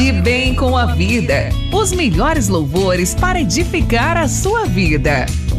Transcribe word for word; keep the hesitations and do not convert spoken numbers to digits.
De bem com a vida. Os melhores louvores para edificar a sua vida.